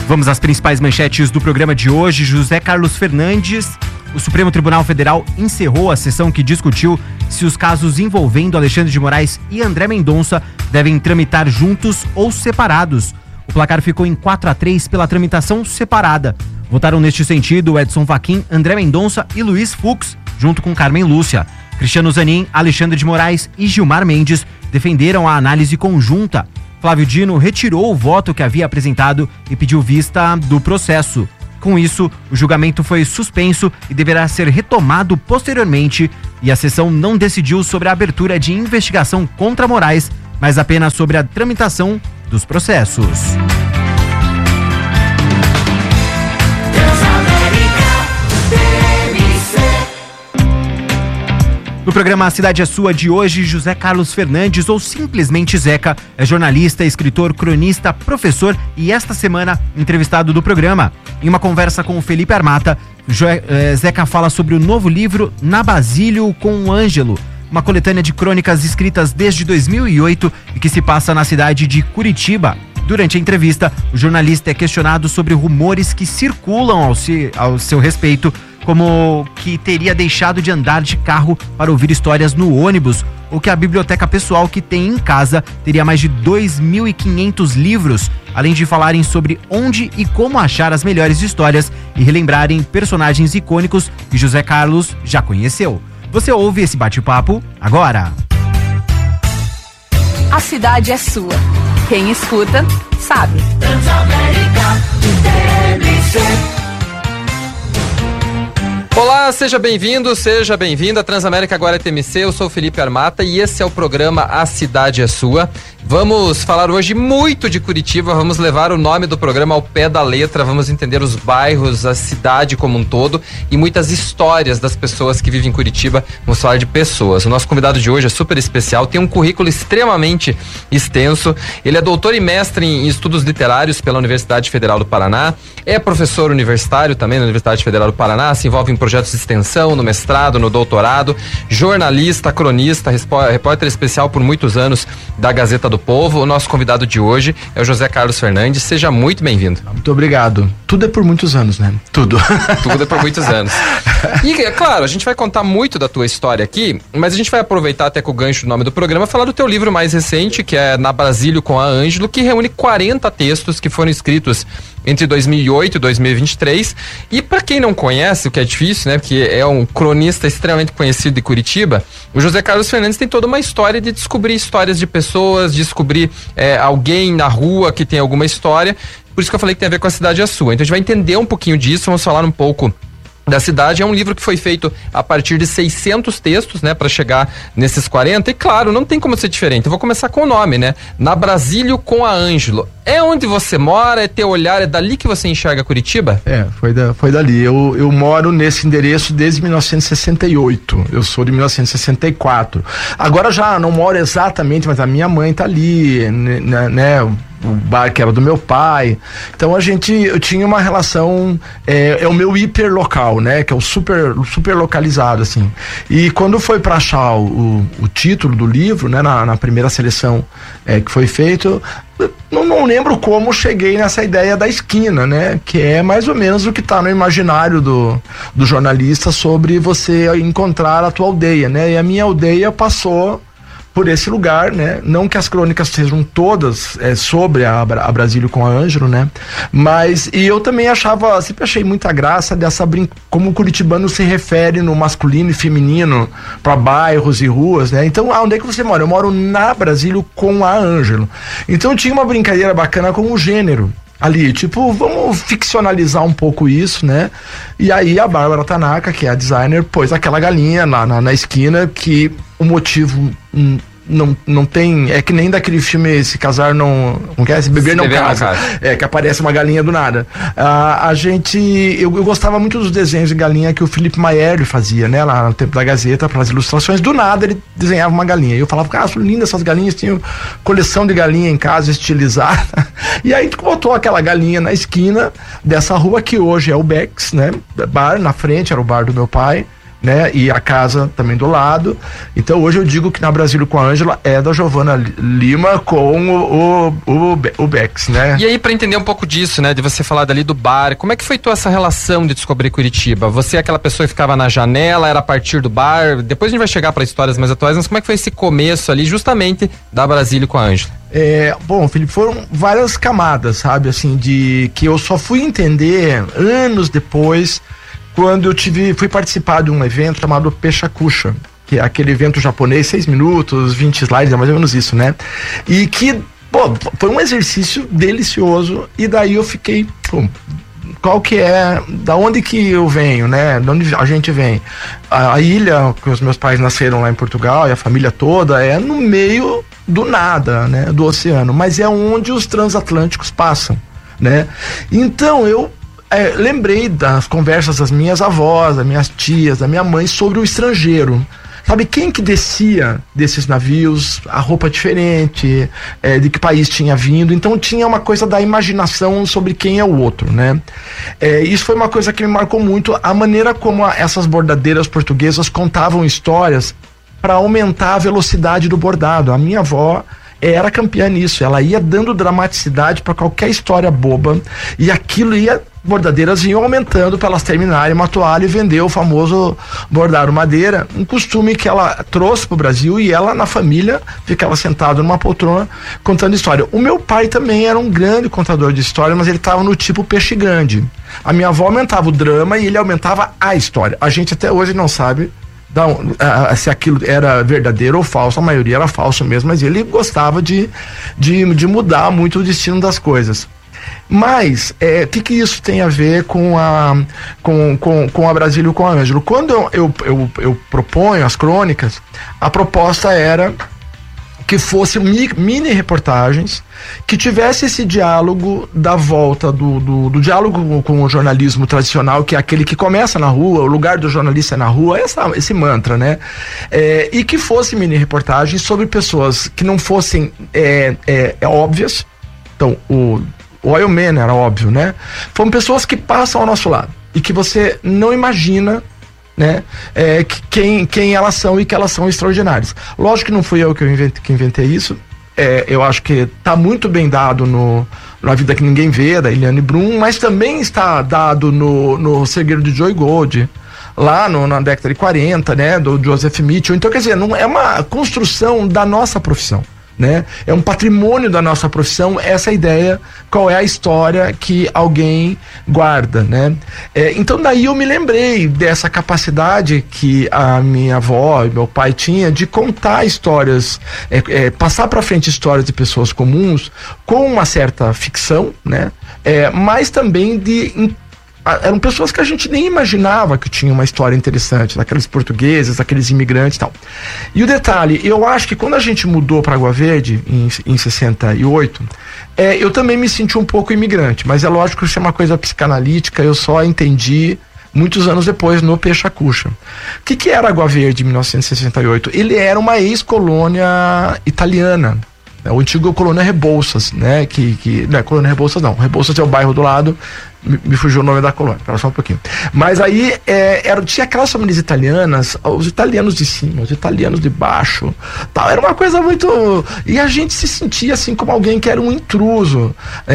Vamos às principais manchetes do programa de hoje. José Carlos Fernandes. O Supremo Tribunal Federal encerrou a sessão que discutiu se os casos envolvendo Alexandre de Moraes e André Mendonça devem tramitar juntos ou separados. O placar ficou em 4-3 pela tramitação separada. Votaram neste sentido Edson Fachin, André Mendonça e Luiz Fux, junto com Carmen Lúcia. Cristiano Zanin, Alexandre de Moraes e Gilmar Mendes defenderam a análise conjunta. Flávio Dino retirou o voto que havia apresentado e pediu vista do processo. Com isso, o julgamento foi suspenso e deverá ser retomado posteriormente, e a sessão não decidiu sobre a abertura de investigação contra Moraes, mas apenas sobre a tramitação dos processos. No programa A Cidade é Sua de hoje, José Carlos Fernandes, ou simplesmente Zeca, é jornalista, escritor, cronista, professor e esta semana entrevistado do programa. Em uma conversa com o Felipe Armata, Zeca fala sobre o novo livro Na Basílio com o Ângelo, uma coletânea de crônicas escritas desde 2008 e que se passa na cidade de Curitiba. Durante a entrevista, o jornalista é questionado sobre rumores que circulam ao seu respeito, como que teria deixado de andar de carro para ouvir histórias no ônibus, ou que a biblioteca pessoal que tem em casa teria mais de 2.500 livros, além de falarem sobre onde e como achar as melhores histórias e relembrarem personagens icônicos que José Carlos já conheceu. Você ouve esse bate-papo agora. A cidade é sua. Quem escuta, sabe. Olá, seja bem-vindo, seja bem-vinda. Transamérica agora é TMC, eu sou o Felipe Armata e esse é o programa A Cidade é Sua. Vamos falar hoje muito de Curitiba, vamos levar o nome do programa ao pé da letra, vamos entender os bairros, a cidade como um todo e muitas histórias das pessoas que vivem em Curitiba. Vamos falar de pessoas. O nosso convidado de hoje é super especial, tem um currículo extremamente extenso. Ele é doutor e mestre em estudos literários pela Universidade Federal do Paraná, é professor universitário também na Universidade Federal do Paraná, se envolve em projetos de extensão, no mestrado, no doutorado, jornalista, cronista, repórter especial por muitos anos da Gazeta do Povo. O nosso convidado de hoje é o José Carlos Fernandes. Seja muito bem-vindo. Muito obrigado. Tudo é por muitos anos, né? Tudo é por muitos anos. E, é claro, a gente vai contar muito da tua história aqui, mas a gente vai aproveitar até com o gancho do nome do programa, falar do teu livro mais recente, que é Na Basílio com a Ângelo, que reúne 40 textos que foram escritos entre 2008 e 2023. E para quem não conhece, o que é difícil, né? Porque é um cronista extremamente conhecido de Curitiba, o José Carlos Fernandes tem toda uma história de descobrir histórias de pessoas, descobrir alguém na rua que tem alguma história. Por isso que eu falei que tem a ver com A Cidade é Sua. Então a gente vai entender um pouquinho disso, vamos falar um pouco da cidade. É um livro que foi feito a partir de 600 textos, né, para chegar nesses 40, e claro, não tem como ser diferente. Eu vou começar com o nome, né? Na Basílio com a Ângelo. É onde você mora, é teu olhar, é dali que você enxerga Curitiba? Foi dali. Eu moro nesse endereço desde 1968. Eu sou de 1964. Agora já não moro exatamente, mas a minha mãe tá ali, né? O bar que era do meu pai. Então eu tinha uma relação, é o meu hiperlocal, né? Que é o super localizado, assim. E quando foi para achar o título do livro, né? Na primeira seleção que foi feito, não lembro como cheguei nessa ideia da esquina, né? Que é mais ou menos o que está no imaginário do jornalista sobre você encontrar a tua aldeia, né? E a minha aldeia passou por esse lugar, né? Não que as crônicas sejam todas sobre a Basílio com a Ângelo, né? Mas, e eu também sempre achei muita graça como o curitibano se refere no masculino e feminino para bairros e ruas, né? Então, onde é que você mora? Eu moro na Basílio com a Ângelo. Então tinha uma brincadeira bacana com o gênero ali, tipo, vamos ficcionalizar um pouco isso, né? E aí a Bárbara Tanaka, que é a designer, pôs aquela galinha lá na esquina, que o motivo não tem, é que nem daquele filme Se Casar Não quer, Se Beber Não Casa, que aparece uma galinha do nada. Eu gostava muito dos desenhos de galinha que o Felipe Maierli fazia, né, lá no tempo da Gazeta, para as ilustrações. Do nada ele desenhava uma galinha e eu falava, cara, são lindas essas galinhas, tinha coleção de galinha em casa estilizada. E aí botou aquela galinha na esquina dessa rua que hoje é o Bex, né, bar, na frente era o bar do meu pai, né? E a casa também do lado. Então hoje eu digo que na Brasília com a Ângela é da Giovana Lima com o Bex, né? E aí, pra entender um pouco disso, né? De você falar dali do bar, como é que foi tua essa relação de descobrir Curitiba? Você é aquela pessoa que ficava na janela, era a partir do bar? Depois a gente vai chegar para histórias mais atuais, mas como é que foi esse começo ali, justamente, da Brasília com a Ângela? Bom, Felipe, foram várias camadas, sabe? Assim, de que eu só fui entender anos depois, quando eu fui participar de um evento chamado Pechakucha, que é aquele evento japonês, 6 minutos, 20 slides, é mais ou menos isso, né? E que, foi um exercício delicioso, e daí eu fiquei, qual que é, da onde que eu venho, né? De onde a gente vem? A ilha, que os meus pais nasceram lá em Portugal, e a família toda, é no meio do nada, né? Do oceano, mas é onde os transatlânticos passam, né? Então eu lembrei das conversas das minhas avós, das minhas tias, da minha mãe sobre o estrangeiro. Sabe quem que descia desses navios, a roupa diferente, de que país tinha vindo, então tinha uma coisa da imaginação sobre quem é o outro, né? Isso foi uma coisa que me marcou muito, a maneira como essas bordadeiras portuguesas contavam histórias para aumentar a velocidade do bordado. A minha avó era campeã nisso, ela ia dando dramaticidade para qualquer história boba, e aquilo bordadeiras iam aumentando para elas terminarem uma toalha e vender o famoso bordado madeira, um costume que ela trouxe para o Brasil, e ela na família ficava sentada numa poltrona contando história. O meu pai também era um grande contador de história, mas ele estava no tipo peixe grande. A minha avó aumentava o drama e ele aumentava a história. A gente até hoje não sabe se aquilo era verdadeiro ou falso, a maioria era falso mesmo, mas ele gostava de mudar muito o destino das coisas. Mas o que isso tem a ver com a Brasília e com a Ângela? Quando eu proponho as crônicas, a proposta era que fossem mini reportagens que tivesse esse diálogo da volta do diálogo com o jornalismo tradicional, que é aquele que começa na rua, o lugar do jornalista é na rua, esse mantra, né? E que fosse mini reportagens sobre pessoas que não fossem óbvias. Então, o Oil Man era óbvio, né? Foram pessoas que passam ao nosso lado e que você não imagina, né? Quem elas são, e que elas são extraordinárias. Lógico que não fui eu que inventei isso. Eu acho que está muito bem dado na Vida Que Ninguém Vê, da Eliane Brum, mas também está dado no Segredo de Joy Gold, lá na década de 40, né? Do Joseph Mitchell. Então, quer dizer, não é uma construção da nossa profissão, né? É um patrimônio da nossa profissão, essa ideia, qual é a história que alguém guarda, né? Então daí eu me lembrei dessa capacidade que a minha avó e meu pai tinha de contar histórias, passar para frente histórias de pessoas comuns com uma certa ficção, né? Mas também eram pessoas que a gente nem imaginava que tinham uma história interessante, daqueles portugueses, daqueles imigrantes e tal. E o detalhe, eu acho que quando a gente mudou para Água Verde, em 68, eu também me senti um pouco imigrante, mas é lógico que isso é uma coisa psicanalítica, eu só entendi muitos anos depois no Pechakucha. O que era Água Verde em 1968? Ele era uma ex-colônia italiana, o antigo colônia Rebouças, né? Não é colônia Rebouças, não. Rebouças é o bairro do lado, me fugiu o nome da colônia, espera só um pouquinho. Mas aí tinha aquelas famílias italianas, os italianos de cima, os italianos de baixo, tal, era uma coisa muito. E a gente se sentia assim como alguém que era um intruso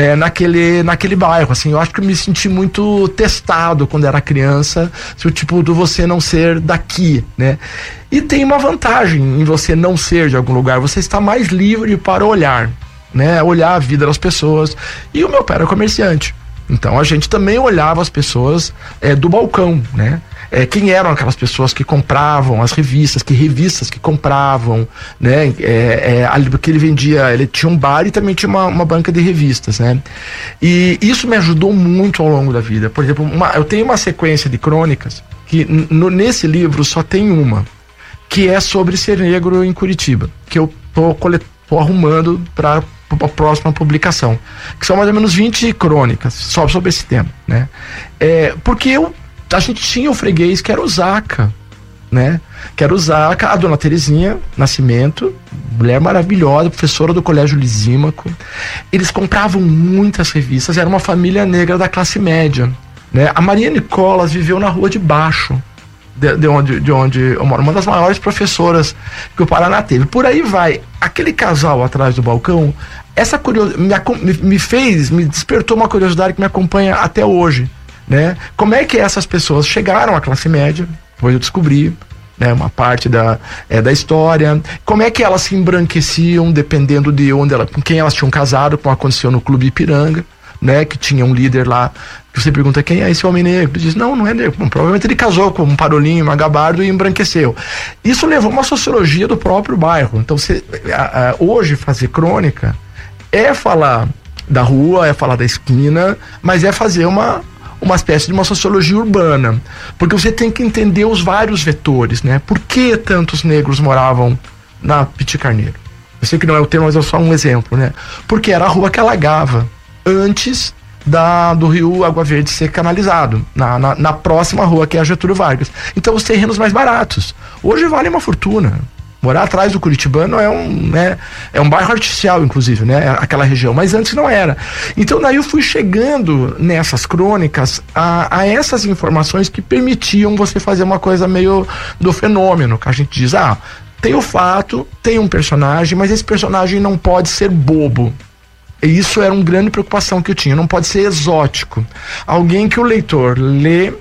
naquele bairro. Assim, eu acho que eu me senti muito testado quando era criança, o tipo do você não ser daqui, né? E tem uma vantagem em você não ser de algum lugar, você está mais livre para olhar, né? Olhar a vida das pessoas. E o meu pai era comerciante, então a gente também olhava as pessoas do balcão, né? Quem eram aquelas pessoas que compravam as revistas, que revistas que compravam, né? Porque ele vendia, ele tinha um bar e também tinha uma banca de revistas, né? E isso me ajudou muito ao longo da vida. Por exemplo, eu tenho uma sequência de crônicas que nesse livro só tem uma, que é sobre ser negro em Curitiba, que eu tô arrumando para a próxima publicação, que são mais ou menos 20 crônicas só sobre esse tema, né? Porque a gente tinha o freguês que era o Zaca, né? Que era o Zaca, a dona Terezinha Nascimento, mulher maravilhosa, professora do Colégio Lisímaco. Eles compravam muitas revistas, era uma família negra da classe média, né? A Maria Nicolas viveu na Rua de Baixo, de onde eu moro, uma das maiores professoras que o Paraná teve. Por aí vai. Aquele casal atrás do balcão, essa curiosidade me despertou uma curiosidade que me acompanha até hoje, né? Como é que essas pessoas chegaram à classe média? Depois eu descobri, né, uma parte da história. Como é que elas se embranqueciam dependendo de com quem elas tinham casado, como aconteceu no Clube Ipiranga, né, que tinha um líder lá, que você pergunta quem é esse homem negro, ele diz, não é negro. Bom, provavelmente ele casou com um parolinho, uma gabardo e embranqueceu. Isso levou uma sociologia do próprio bairro. Então hoje fazer crônica é falar da rua, é falar da esquina, mas é fazer uma espécie de uma sociologia urbana, porque você tem que entender os vários vetores, né? Por que tantos negros moravam na Piti Carneiro? Eu sei que não é o tema, mas é só um exemplo, né? Porque era a rua que alagava antes do rio Água Verde ser canalizado, na próxima rua, que é a Getúlio Vargas. Então os terrenos mais baratos hoje valem uma fortuna. Morar atrás do Curitibano é um bairro artificial, inclusive, né? Aquela região, mas antes não era. Então daí eu fui chegando nessas crônicas a essas informações que permitiam você fazer uma coisa meio do fenômeno, que a gente diz, tem o fato, tem um personagem, mas esse personagem não pode ser bobo. E isso era uma grande preocupação que eu tinha, não pode ser exótico. Alguém que o leitor lê.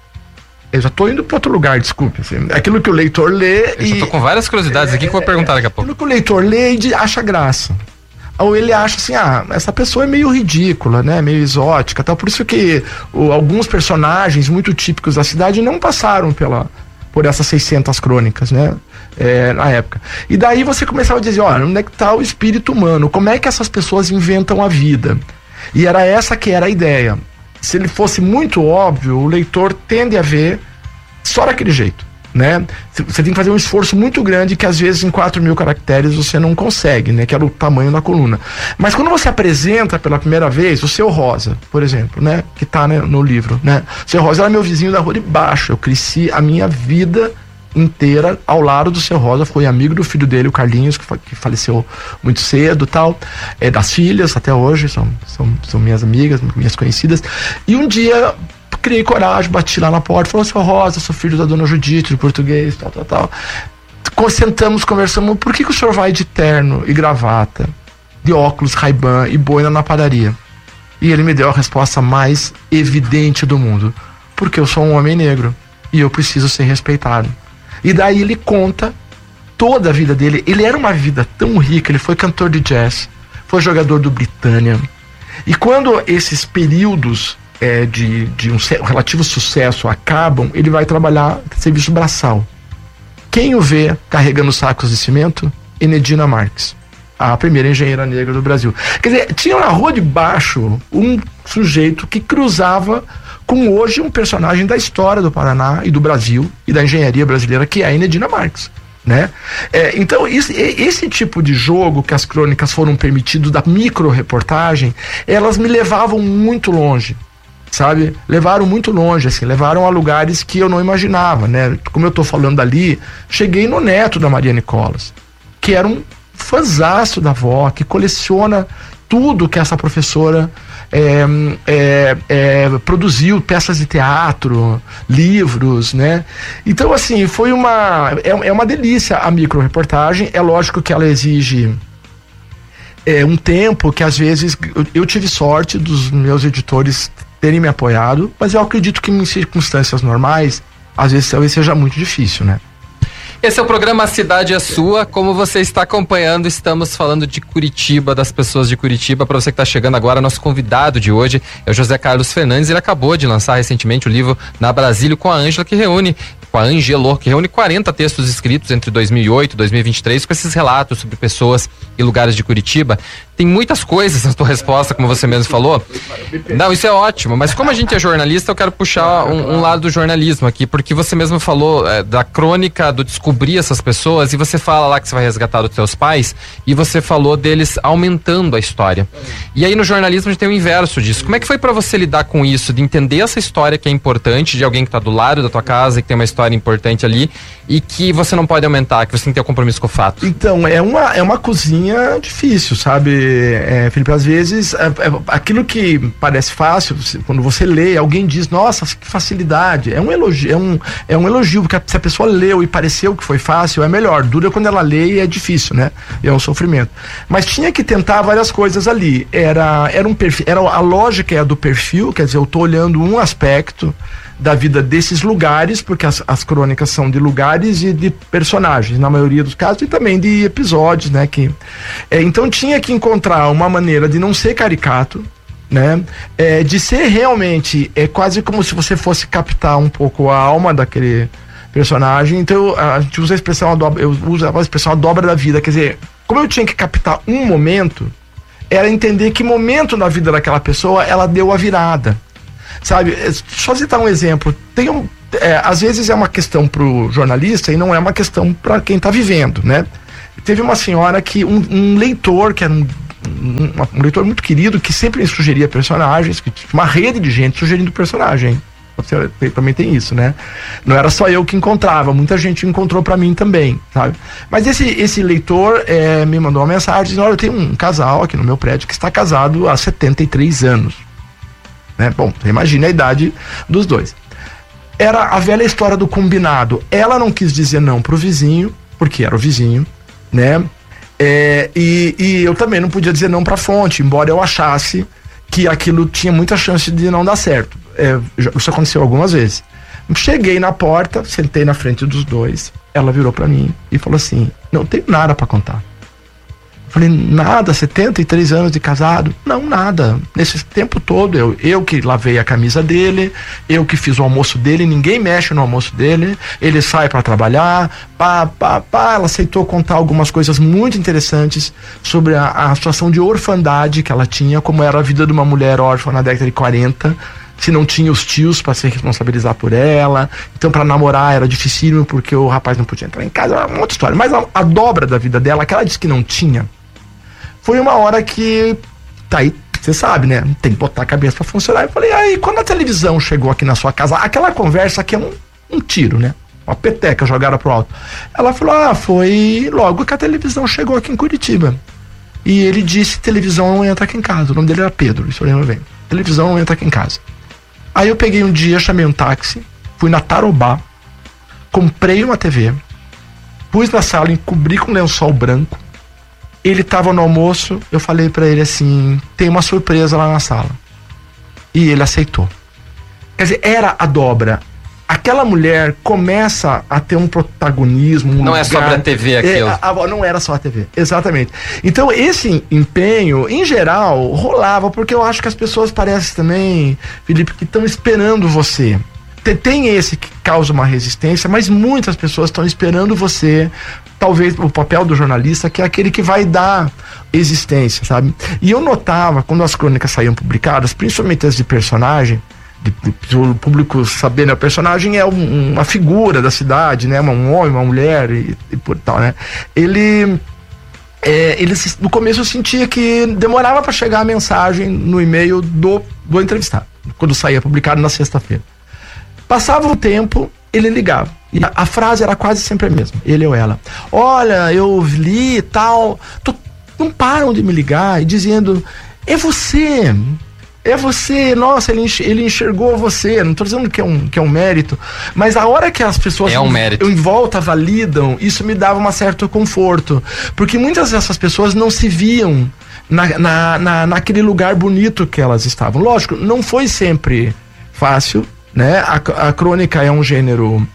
Eu já tô indo para outro lugar, desculpe. Assim, aquilo que o leitor lê. Eu já tô com várias curiosidades aqui que eu vou perguntar daqui a pouco. Aquilo que o leitor lê e acha graça. Ou ele acha assim, essa pessoa é meio ridícula, né? Meio exótica, tal. Por isso que alguns personagens muito típicos da cidade não passaram por essas 600 crônicas, né? Na época. E daí você começava a dizer, onde é que tá o espírito humano? Como é que essas pessoas inventam a vida? E era essa que era a ideia. Se ele fosse muito óbvio, o leitor tende a ver só daquele jeito, né? Você tem que fazer um esforço muito grande que às vezes em 4.000 caracteres você não consegue, né? Que era o tamanho da coluna. Mas quando você apresenta pela primeira vez o Seu Rosa, por exemplo, né? Que tá, né, no livro, né? O Seu Rosa era meu vizinho da rua de baixo. Eu cresci a minha vida inteira ao lado do Seu Rosa, foi amigo do filho dele, o Carlinhos, que faleceu muito cedo, tal, das filhas até hoje, são minhas amigas, minhas conhecidas. E um dia criei coragem, bati lá na porta, falou: Seu Rosa, sou filho da dona Judite, de português, tal. Sentamos, conversamos, por que o senhor vai de terno e gravata, de óculos Ray-Ban e boina na padaria? E ele me deu a resposta mais evidente do mundo: porque eu sou um homem negro e eu preciso ser respeitado. E daí ele conta toda a vida dele. Ele era uma vida tão rica, ele foi cantor de jazz, foi jogador do Britânia. E quando esses períodos de um relativo sucesso acabam, ele vai trabalhar serviço braçal. Quem o vê carregando sacos de cimento? Enedina Marques, a primeira engenheira negra do Brasil. Quer dizer, tinha na rua de baixo um sujeito que cruzava com hoje um personagem da história do Paraná e do Brasil e da engenharia brasileira, que é a Enedina Marques, né? Então esse tipo de jogo que as crônicas foram permitidos, da micro-reportagem, elas me levavam muito longe, sabe? Levaram muito longe, assim, levaram a lugares que eu não imaginava, né? Como eu tô falando ali, cheguei no neto da Maria Nicolas, que era um fãzaço da avó, que coleciona tudo que essa professora produziu, peças de teatro, livros, né? Então, assim, foi uma delícia a micro-reportagem. É lógico que ela exige um tempo que, às vezes, eu tive sorte dos meus editores terem me apoiado, mas eu acredito que em circunstâncias normais, às vezes talvez seja muito difícil, né? Esse é o programa A Cidade é Sua. Como você está acompanhando, estamos falando de Curitiba, das pessoas de Curitiba. Para você que está chegando agora, nosso convidado de hoje é o José Carlos Fernandes. Ele acabou de lançar recentemente o livro Na Brasília com a Ângela, que reúne 40 textos escritos entre 2008 e 2023, com esses relatos sobre pessoas e lugares de Curitiba. Tem muitas coisas na tua resposta, como você mesmo falou. Não, isso é ótimo, mas como a gente é jornalista, eu quero puxar um lado do jornalismo aqui, porque você mesmo falou da crônica, do descobrir essas pessoas, e você fala lá que você vai resgatar dos teus pais, e você falou deles aumentando a história. E aí no jornalismo a gente tem o inverso disso. Como é que foi pra você lidar com isso, de entender essa história que é importante, de alguém que tá do lado da tua casa e que tem uma história história importante ali e que você não pode aumentar, que você tem que ter um compromisso com o fato. Então, é uma cozinha difícil, sabe, Felipe? Às vezes, aquilo que parece fácil, quando você lê, alguém diz, nossa, que facilidade. É um elogio, é um elogio, porque se a pessoa leu e pareceu que foi fácil, é melhor. Dura quando ela lê e é difícil, né? É um sofrimento. Mas tinha que tentar várias coisas ali. Era um perfil, a lógica é a do perfil, quer dizer, eu tô olhando um aspecto da vida desses lugares, porque as crônicas são de lugares e de personagens, na maioria dos casos, e também de episódios, né? Então tinha que encontrar uma maneira de não ser caricato, né? De ser realmente, quase como se você fosse captar um pouco a alma daquele personagem. Então a gente usa a expressão, eu uso a expressão a dobra da vida, quer dizer, como eu tinha que captar um momento, era entender que momento na vida daquela pessoa ela deu a virada. Sabe, só citar um exemplo, às vezes é uma questão pro jornalista e não é uma questão para quem tá vivendo, né? Teve uma senhora que, um leitor, que era um leitor muito querido, que sempre sugeria personagens, que tinha uma rede de gente sugerindo personagem. Você também tem isso, né? Não era só eu que encontrava, muita gente encontrou para mim também, sabe? Mas esse leitor me mandou uma mensagem dizendo, olha, eu tenho um casal aqui no meu prédio que está casado há 73 anos. Né? Bom, você imagina a idade dos dois. Era a velha história do combinado. Ela não quis dizer não pro vizinho, porque era o vizinho, né? E eu também não podia dizer não pra fonte, embora eu achasse que aquilo tinha muita chance de não dar certo. Isso aconteceu algumas vezes. Cheguei na porta, sentei na frente dos dois, ela virou pra mim e falou assim, não tenho nada pra contar. Falei, nada, 73 anos de casado? Não, nada. Nesse tempo todo, eu que lavei a camisa dele, eu que fiz o almoço dele, ninguém mexe no almoço dele, ele sai para trabalhar, ela aceitou contar algumas coisas muito interessantes sobre a situação de orfandade que ela tinha, como era a vida de uma mulher órfã na década de 40, se não tinha os tios para se responsabilizar por ela, então para namorar era dificílimo porque o rapaz não podia entrar em casa, era uma outra história. Mas a dobra da vida dela, que ela disse que não tinha, foi uma hora que, tá aí, você sabe, né? Tem que botar a cabeça pra funcionar. Eu falei, aí, quando a televisão chegou aqui na sua casa, aquela conversa aqui é um tiro, né? Uma peteca jogaram pro alto. Ela falou, foi logo que a televisão chegou aqui em Curitiba. E ele disse, televisão não entra aqui em casa. O nome dele era Pedro, isso eu lembro bem. Televisão não entra aqui em casa. Aí eu peguei um dia, chamei um táxi, fui na Tarobá, comprei uma TV, pus na sala, encobri com lençol branco. Ele tava no almoço, eu falei pra ele assim, tem uma surpresa lá na sala. E ele aceitou. Quer dizer, era a dobra. Aquela mulher começa a ter um protagonismo. Não é só pra TV aquilo. Não era só a TV, exatamente. Então esse empenho, em geral, rolava, porque eu acho que as pessoas parecem também, Felipe, que estão esperando você. Tem esse que causa uma resistência, mas muitas pessoas estão esperando você, talvez o papel do jornalista, que é aquele que vai dar existência, sabe? E eu notava, quando as crônicas saíam publicadas, principalmente as de personagem, o público saber, né? O personagem é uma figura da cidade, né? Um homem, uma mulher e por tal, né? Ele no começo eu sentia que demorava para chegar a mensagem no e-mail do entrevistado, quando saía publicado na sexta-feira. Passava um tempo, ele ligava. E a frase era quase sempre a mesma, ele ou ela. Olha, eu li e tal, não param de me ligar e dizendo, é você, nossa, ele enxergou você. Não estou dizendo que é um mérito, mas a hora que as pessoas em volta validam, isso me dava um certo conforto, porque muitas dessas pessoas não se viam naquele lugar bonito que elas estavam. Lógico, não foi sempre fácil, né? A crônica é um gênero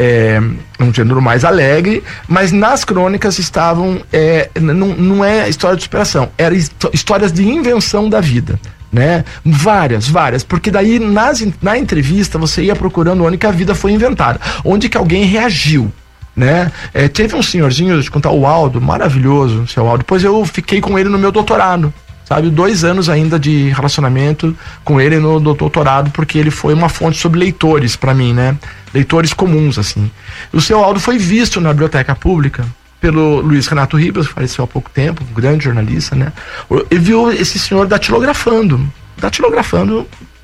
mais alegre, mas nas crônicas estavam não é história de superação, eram histórias de invenção da vida, né? Várias, porque daí na entrevista você ia procurando onde que a vida foi inventada, onde que alguém reagiu, né? Teve um senhorzinho, deixa eu contar, o Aldo, maravilhoso, o seu Aldo, depois eu fiquei com ele no meu doutorado, sabe, 2 anos ainda de relacionamento com ele no doutorado, porque ele foi uma fonte sobre leitores pra mim, né? Leitores comuns, assim. O seu Aldo foi visto na biblioteca pública pelo Luiz Renato Ribas, que faleceu há pouco tempo, um grande jornalista, né? Ele viu esse senhor datilografando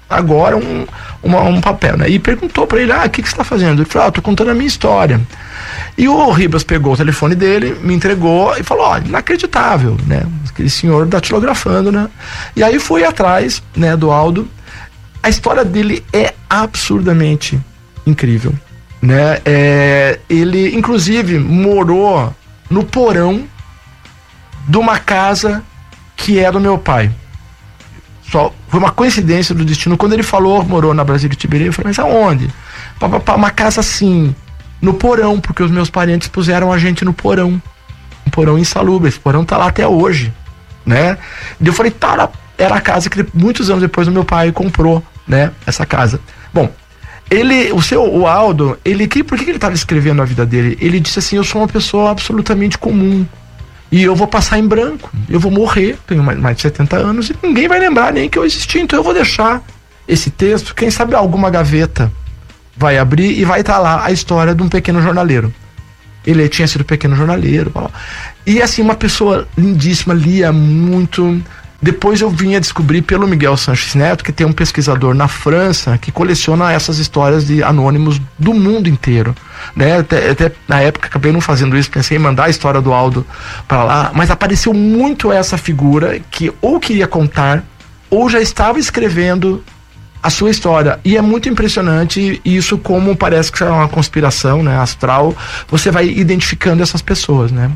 agora um papel, né? E perguntou para ele, o que você tá fazendo? Ele falou, tô contando a minha história. E o Ribas pegou o telefone dele, me entregou e falou, inacreditável, né? Aquele senhor datilografando, né? E aí fui atrás, né, do Aldo. A história dele é absurdamente incrível, né? Ele, inclusive, morou no porão de uma casa que é do meu pai. Foi uma coincidência do destino. Quando ele falou, morou na Brasília Tiberê, eu falei, mas aonde? Uma casa assim, no porão, porque os meus parentes puseram a gente no porão. Um porão insalubre, esse porão tá lá até hoje, né? E eu falei, era a casa que muitos anos depois o meu pai comprou, né? Essa casa. Bom, o Aldo, por que ele estava escrevendo a vida dele? Ele disse assim, eu sou uma pessoa absolutamente comum. E eu vou passar em branco, eu vou morrer, tenho mais de 70 anos e ninguém vai lembrar nem que eu existi, então eu vou deixar esse texto, quem sabe alguma gaveta vai abrir e vai estar lá a história de um pequeno jornaleiro. Ele tinha sido pequeno jornaleiro, e assim, uma pessoa lindíssima, lia muito. Depois eu vim a descobrir pelo Miguel Sanches Neto, que tem um pesquisador na França que coleciona essas histórias de anônimos do mundo inteiro, né? Até na época acabei não fazendo isso, pensei em mandar a história do Aldo para lá, mas apareceu muito essa figura que ou queria contar ou já estava escrevendo a sua história, e é muito impressionante isso, como parece que é uma conspiração, né, astral, você vai identificando essas pessoas, né?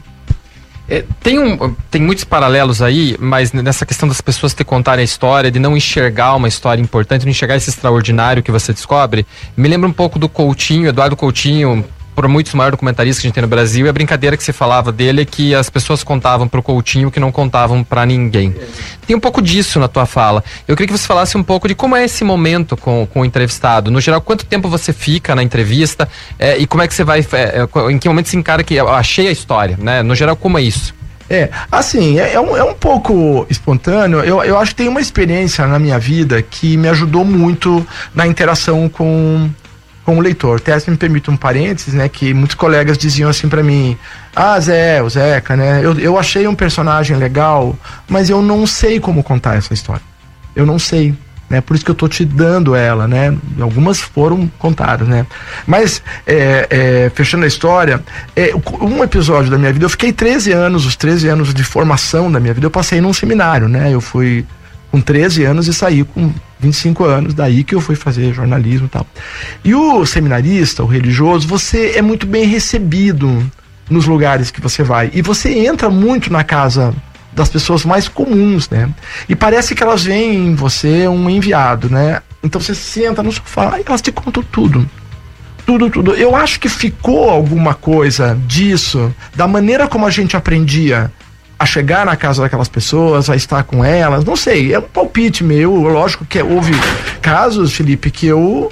Tem muitos paralelos aí, mas nessa questão das pessoas te contarem a história, de não enxergar uma história importante, não enxergar esse extraordinário que você descobre, me lembra um pouco do Coutinho, Eduardo Coutinho, por muitos maior documentarista que a gente tem no Brasil, e a brincadeira que se falava dele é que as pessoas contavam pro Coutinho que não contavam para ninguém. Tem um pouco disso na tua fala. Eu queria que você falasse um pouco de como é esse momento com o entrevistado. No geral, quanto tempo você fica na entrevista e como é que você vai... em que momento se encara que eu achei a história, né? No geral, como é isso? Assim, é um pouco espontâneo. Eu acho que tem uma experiência na minha vida que me ajudou muito na interação com o leitor. Até se me permite um parênteses, né, que muitos colegas diziam assim pra mim, o Zeca, né, eu achei um personagem legal, mas eu não sei como contar essa história. Eu não sei, né, por isso que eu tô te dando ela, né, algumas foram contadas, né, mas fechando a história, um episódio da minha vida, eu fiquei 13 anos, os 13 anos de formação da minha vida, eu passei num seminário, né, eu fui com 13 anos e saí com 25 anos, daí que eu fui fazer jornalismo e tal. E o seminarista, o religioso, você é muito bem recebido nos lugares que você vai, e você entra muito na casa das pessoas mais comuns, né? E parece que elas veem em você um enviado, né? Então você senta no sofá e elas te contam tudo. Tudo. Eu acho que ficou alguma coisa disso, da maneira como a gente aprendia a chegar na casa daquelas pessoas, a estar com elas, não sei, é um palpite meu, lógico que houve casos, Felipe, que eu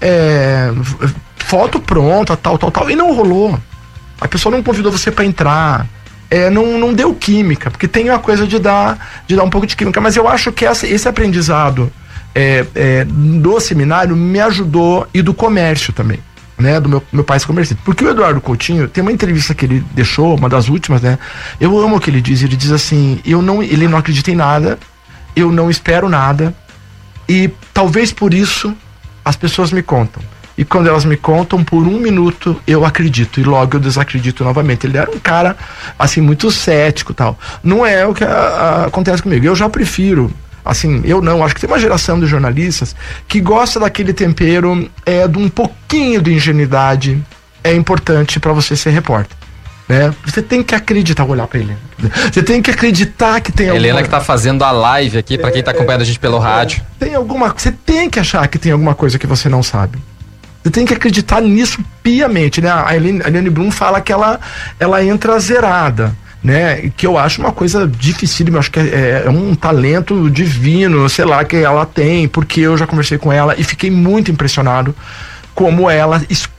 foto pronta, tal, e não rolou. A pessoa não convidou você para entrar, não deu química, porque tem uma coisa de dar um pouco de química, mas eu acho que esse aprendizado do seminário me ajudou, e do comércio também, né, do meu pai comerciante, porque o Eduardo Coutinho tem uma entrevista que ele deixou, uma das últimas, né, eu amo o que ele diz assim, ele não acredita em nada, eu não espero nada, e talvez por isso as pessoas me contam, e quando elas me contam por um minuto eu acredito, e logo eu desacredito novamente. Ele era um cara assim, muito cético e tal, não é o que acontece comigo, eu já prefiro. Assim, acho que tem uma geração de jornalistas que gosta daquele tempero de um pouquinho de ingenuidade, é importante para você ser repórter, né? Você tem que acreditar, vou olhar para ele. Você tem que acreditar que tem Helena que tá fazendo a live aqui, para quem tá acompanhando a gente pelo rádio. Você tem que achar que tem alguma coisa que você não sabe. Você tem que acreditar nisso piamente, né? A Eliane Brum fala que ela entra zerada, né, que eu acho uma coisa dificílima, acho que é um talento divino, sei lá, que ela tem, porque eu já conversei com ela e fiquei muito impressionado como ela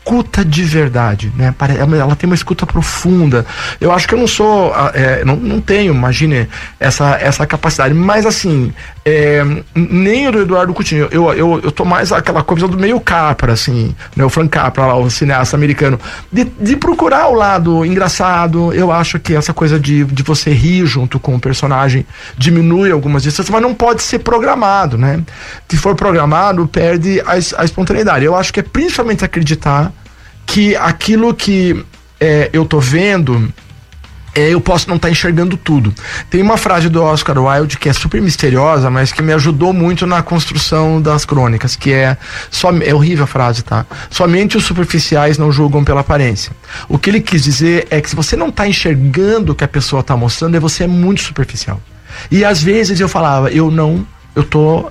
escuta de verdade, né? Ela tem uma escuta profunda. Eu acho que eu não sou, não tenho, imagine, essa capacidade, mas assim, nem o do Eduardo Coutinho, eu tô mais aquela coisa do meio Capra, assim, né? O Frank Capra, lá, o cineasta americano, de procurar o lado engraçado. Eu acho que essa coisa de você rir junto com o personagem diminui algumas distâncias, mas não pode ser programado, né? Se for programado, perde a espontaneidade. Eu acho que é principalmente acreditar que aquilo que eu tô vendo, eu posso não estar enxergando tudo. Tem uma frase do Oscar Wilde que é super misteriosa, mas que me ajudou muito na construção das crônicas, que é horrível a frase, tá? Somente os superficiais não julgam pela aparência. O que ele quis dizer é que se você não está enxergando o que a pessoa está mostrando, você é muito superficial. E às vezes eu falava, eu tô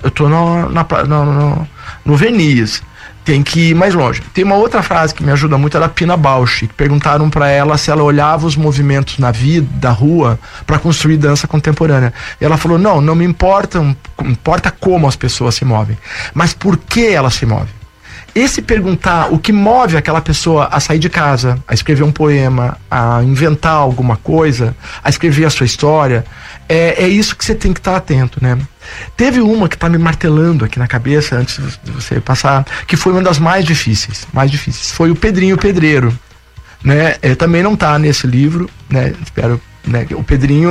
no Venice, tem que ir mais longe. Tem uma outra frase que me ajuda muito, é da Pina Bausch, que perguntaram para ela se ela olhava os movimentos na vida, da rua, para construir dança contemporânea. E ela falou, não me importa como as pessoas se movem, mas por que elas se movem. Esse perguntar o que move aquela pessoa a sair de casa, a escrever um poema, a inventar alguma coisa, a escrever a sua história, é isso que você tem que estar atento, né? Teve uma que está me martelando aqui na cabeça, antes de você passar, que foi uma das mais difíceis. Foi o Pedrinho Pedreiro, né? Também não está nesse livro, né? Espero, né? O Pedrinho,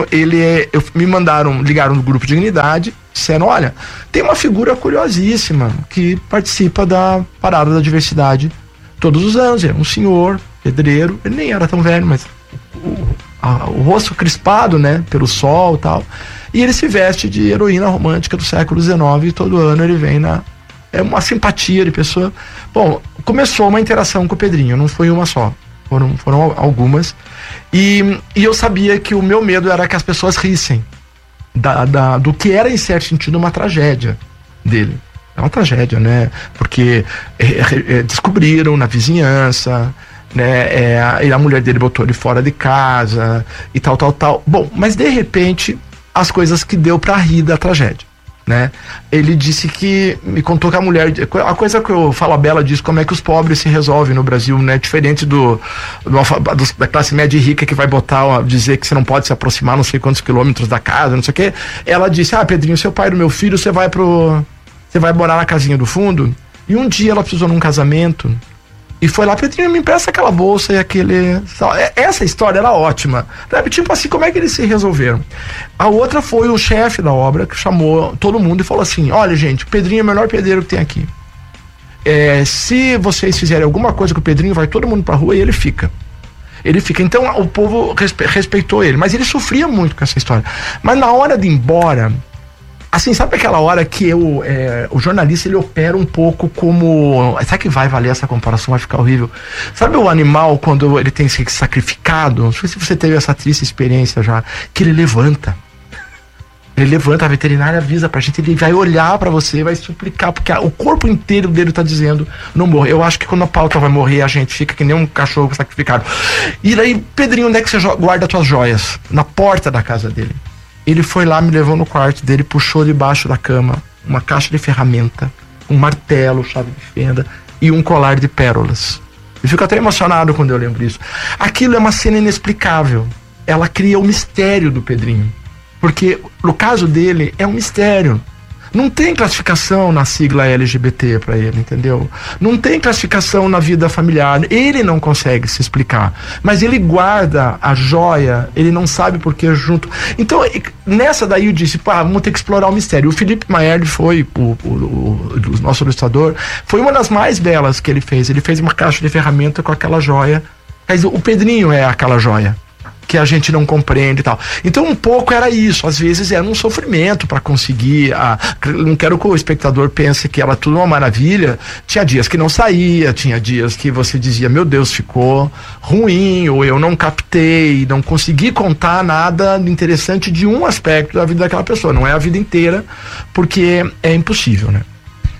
ligaram no grupo Dignidade, disseram, olha, tem uma figura curiosíssima que participa da Parada da Diversidade todos os anos. É um senhor pedreiro, ele nem era tão velho, mas o rosto crispado, né, pelo sol e tal, e ele se veste de heroína romântica do século XIX, e todo ano ele vem é uma simpatia de pessoa. Bom, começou uma interação com o Pedrinho, não foi uma só, foram algumas, e eu sabia que o meu medo era que as pessoas rissem do que era, em certo sentido, uma tragédia dele. É uma tragédia, né, porque descobriram na vizinhança, né, a mulher dele botou ele fora de casa e tal. Bom, mas de repente as coisas que deu pra rir da tragédia, né? Ele disse que, me contou que a coisa que o Fala Bela diz, como é que os pobres se resolvem no Brasil, né? Diferente da classe média e rica que vai dizer que você não pode se aproximar não sei quantos quilômetros da casa, não sei o quê. Ela disse, Pedrinho, seu pai e meu filho, você vai morar na casinha do fundo. E um dia ela precisou num casamento e foi lá, Pedrinho, me empresta aquela bolsa e aquele... Essa história era ótima. Tipo assim, como é que eles se resolveram? A outra foi o chefe da obra, que chamou todo mundo e falou assim, olha, gente, o Pedrinho é o melhor pedreiro que tem aqui. Se vocês fizerem alguma coisa com o Pedrinho, vai todo mundo pra rua e ele fica. Então o povo respeitou ele, mas ele sofria muito com essa história. Mas na hora de ir embora... Assim, sabe aquela hora que o jornalista, ele opera um pouco como... Sabe que vai valer essa comparação? Vai ficar horrível. Sabe o animal, quando ele tem que ser sacrificado? Não sei se você teve essa triste experiência já. Que ele levanta. A veterinária avisa pra gente, ele vai olhar pra você, vai suplicar, porque o corpo inteiro dele tá dizendo, não morre. Eu acho que quando a pauta vai morrer, a gente fica que nem um cachorro sacrificado. E daí, Pedrinho, onde é que você guarda as tuas joias? Na porta da casa dele. Ele foi lá, me levou no quarto dele, puxou debaixo da cama uma caixa de ferramenta, um martelo, chave de fenda e um colar de pérolas. Eu fico até emocionado quando eu lembro isso. Aquilo é uma cena inexplicável. Ela cria o mistério do Pedrinho. Porque no caso dele é um mistério. Não tem classificação na sigla LGBT pra ele, entendeu? Não tem classificação na vida familiar. Ele não consegue se explicar. Mas ele guarda a joia, ele não sabe por que junto. Então, nessa daí eu disse, vamos ter que explorar o mistério. O Felipe Maierli foi, o nosso ilustrador, foi uma das mais belas que ele fez. Ele fez uma caixa de ferramenta com aquela joia. Mas o Pedrinho é aquela joia que a gente não compreende e tal. Então um pouco era isso, às vezes era um sofrimento para conseguir, não quero que o espectador pense que era tudo uma maravilha, tinha dias que não saía, tinha dias que você dizia, meu Deus, ficou ruim, ou eu não captei, não consegui contar nada interessante de um aspecto da vida daquela pessoa, não é a vida inteira, porque é impossível, né? Felipe?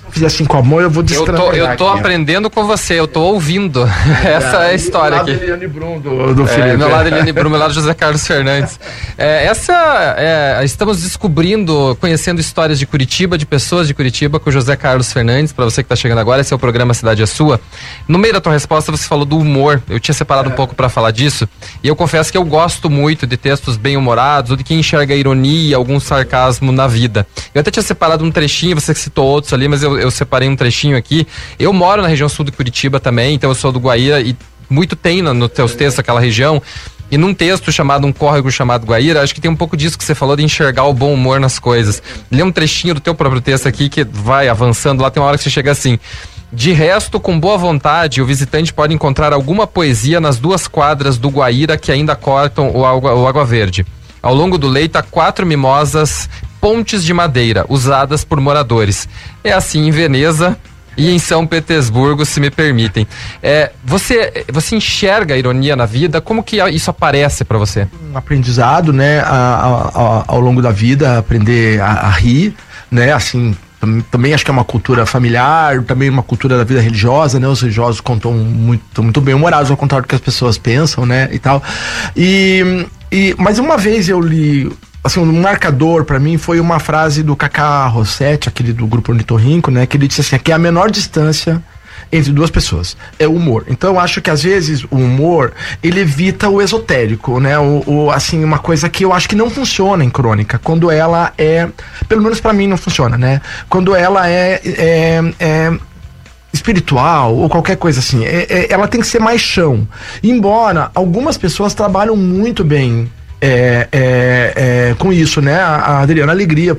fizer assim com a mão, eu vou destravar. Eu tô aprendendo com você, eu tô ouvindo. Essa é a história aqui. Eliane Brum do Felipe. Meu lado Eliane Brum, meu lado José Carlos Fernandes. Estamos descobrindo, conhecendo histórias de Curitiba, de pessoas de Curitiba, com o José Carlos Fernandes. Pra você que tá chegando agora, esse é o programa Cidade é Sua. No meio da tua resposta, você falou do humor. Eu tinha separado um pouco pra falar disso. E eu confesso que eu gosto muito de textos bem-humorados, ou de quem enxerga a ironia, algum sarcasmo na vida. Eu até tinha separado um trechinho, você citou outros ali, mas eu separei um trechinho aqui. Eu moro na região sul de Curitiba também, então eu sou do Guaíra e muito tem nos teus textos aquela região. E num texto chamado Um Córrego Chamado Guaíra, acho que tem um pouco disso que você falou de enxergar o bom humor nas coisas. Lê um trechinho do teu próprio texto aqui que vai avançando, lá tem uma hora que você chega assim: de resto, com boa vontade, o visitante pode encontrar alguma poesia nas 2 quadras do Guaíra que ainda cortam o Água Verde. Ao longo do leito há 4 mimosas, pontes de madeira, usadas por moradores. É assim em Veneza e em São Petersburgo, se me permitem. Você enxerga a ironia na vida? Como que isso aparece para você? Um aprendizado, né, ao longo da vida, aprender a rir, né, assim. Também acho que é uma cultura familiar, também uma cultura da vida religiosa, né? Os religiosos contam muito bem humorados, ao contrário do que as pessoas pensam, né? E tal. Mas uma vez eu li, assim, um marcador pra mim foi uma frase do Cacá Rossetti, aquele do grupo Ornitorrinco, né? Que ele disse assim: aqui é a menor distância entre 2 pessoas, é o humor. Então eu acho que às vezes o humor, ele evita o esotérico, né? Assim, uma coisa que eu acho que não funciona em crônica, quando ela é, pelo menos pra mim não funciona, né? Quando ela é espiritual ou qualquer coisa assim, ela tem que ser mais chão. Embora algumas pessoas trabalham muito bem com isso, né? A Adriana Alegria,